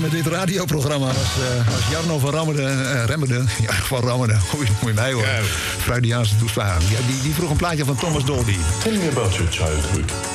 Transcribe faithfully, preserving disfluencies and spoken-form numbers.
met dit radioprogramma was, uh, was Jarno van Rammeren. Uh, Remmeren. Ja, van Rammeren. Moet je mij hoor. Ja. Freudiaanse toespraak. Ja, die, die vroeg een plaatje van Thomas Dolby. Tell me about your childhood.